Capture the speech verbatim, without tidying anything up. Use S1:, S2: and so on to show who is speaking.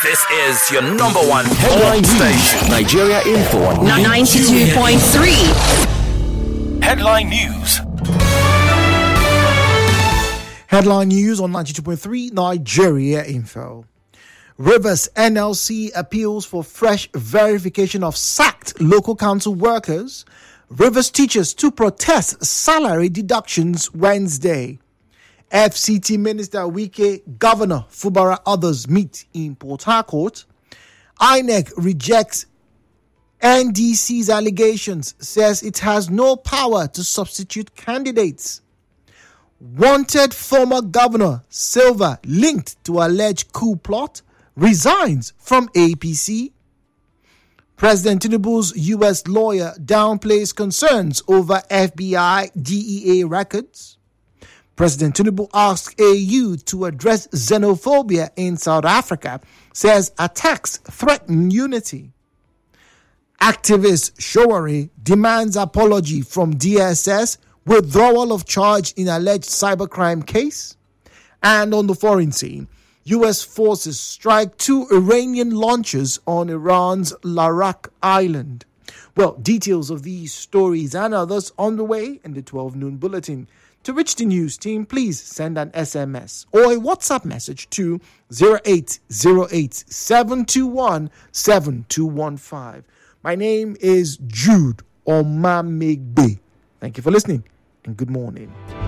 S1: This is your number one headline station.
S2: Nigeria Info on
S3: ninety-two point three.
S1: Headline News.
S4: Headline News on ninety-two point three Nigeria Info. Rivers N L C appeals for fresh verification of sacked local council workers. Rivers teachers to protest salary deductions Wednesday. F C T Minister Wike, Governor Fubara, others meet in Port Harcourt. I N E C rejects N D C's allegations, says it has no power to substitute candidates. Wanted former Governor Silva, linked to alleged coup plot, resigns from A P C. President Tinubu's U S lawyer downplays concerns over F B I D E A records. President Tinubu asks A U to address xenophobia in South Africa, says attacks threaten unity. Activist Showore demands apology from D S S, withdrawal of charge in alleged cybercrime case. And on the foreign scene, U S forces strike two Iranian launchers on Iran's Larak Island. Well, details of these stories and others on the way in the twelve noon bulletin. To reach the news team, please send an S M S or a WhatsApp message to zero eight zero eight, seven two one, seven two one five. My name is Jude Omamegbe. Thank you for listening and good morning.